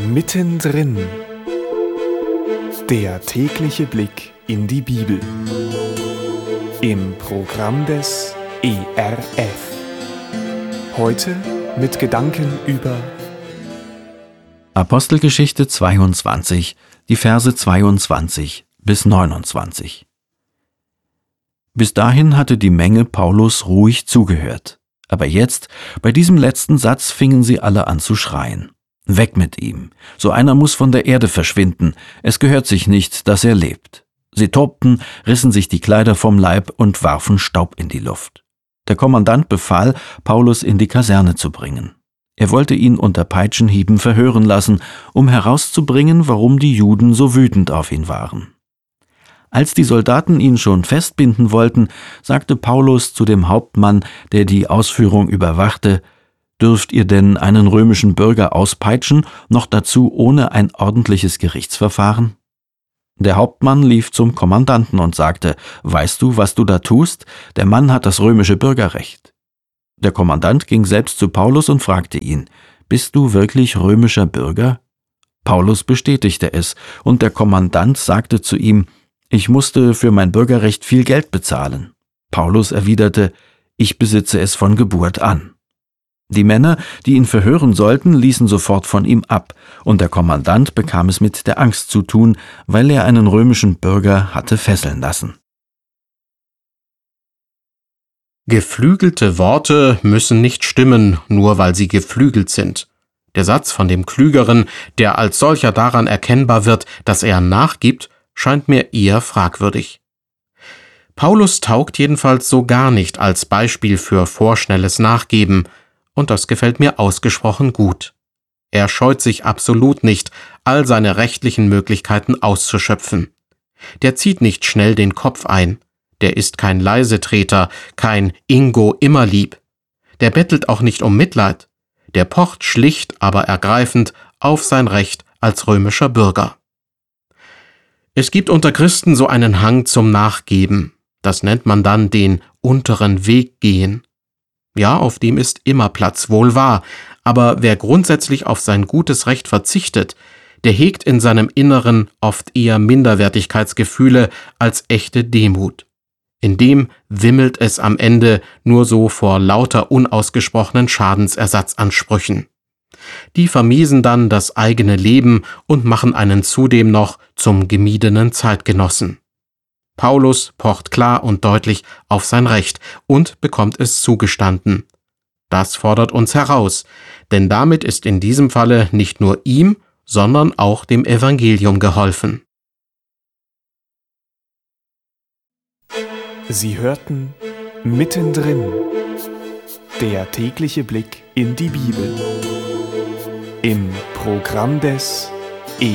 Mittendrin. Der tägliche Blick in die Bibel. Im Programm des ERF. Heute mit Gedanken über Apostelgeschichte 22, die Verse 22 bis 29. Bis dahin hatte die Menge Paulus ruhig zugehört. Aber jetzt, bei diesem letzten Satz, fingen sie alle an zu schreien. Weg mit ihm! So einer muss von der Erde verschwinden. Es gehört sich nicht, dass er lebt. Sie tobten, rissen sich die Kleider vom Leib und warfen Staub in die Luft. Der Kommandant befahl, Paulus in die Kaserne zu bringen. Er wollte ihn unter Peitschenhieben verhören lassen, um herauszubringen, warum die Juden so wütend auf ihn waren. Als die Soldaten ihn schon festbinden wollten, sagte Paulus zu dem Hauptmann, der die Ausführung überwachte: »Dürft ihr denn einen römischen Bürger auspeitschen, noch dazu ohne ein ordentliches Gerichtsverfahren?« Der Hauptmann lief zum Kommandanten und sagte: »Weißt du, was du da tust? Der Mann hat das römische Bürgerrecht.« Der Kommandant ging selbst zu Paulus und fragte ihn: »Bist du wirklich römischer Bürger?« Paulus bestätigte es, und der Kommandant sagte zu ihm: »Ich musste für mein Bürgerrecht viel Geld bezahlen.« Paulus erwiderte: »Ich besitze es von Geburt an.« Die Männer, die ihn verhören sollten, ließen sofort von ihm ab, und der Kommandant bekam es mit der Angst zu tun, weil er einen römischen Bürger hatte fesseln lassen. Geflügelte Worte müssen nicht stimmen, nur weil sie geflügelt sind. Der Satz von dem Klügeren, der als solcher daran erkennbar wird, dass er nachgibt, scheint mir eher fragwürdig. Paulus taugt jedenfalls so gar nicht als Beispiel für vorschnelles Nachgeben, und das gefällt mir ausgesprochen gut. Er scheut sich absolut nicht, all seine rechtlichen Möglichkeiten auszuschöpfen. Der zieht nicht schnell den Kopf ein, der ist kein Leisetreter, kein Ingo Immerlieb. Der bettelt auch nicht um Mitleid, der pocht schlicht, aber ergreifend auf sein Recht als römischer Bürger. Es gibt unter Christen so einen Hang zum Nachgeben. Das nennt man dann den unteren Weg gehen. Ja, auf dem ist immer Platz, wohl wahr, aber wer grundsätzlich auf sein gutes Recht verzichtet, der hegt in seinem Inneren oft eher Minderwertigkeitsgefühle als echte Demut. In dem wimmelt es am Ende nur so vor lauter unausgesprochenen Schadensersatzansprüchen. Die vermiesen dann das eigene Leben und machen einen zudem noch zum gemiedenen Zeitgenossen. Paulus pocht klar und deutlich auf sein Recht und bekommt es zugestanden. Das fordert uns heraus, denn damit ist in diesem Falle nicht nur ihm, sondern auch dem Evangelium geholfen. Sie hörten Mittendrin. Der tägliche Blick in die Bibel. Im Programm des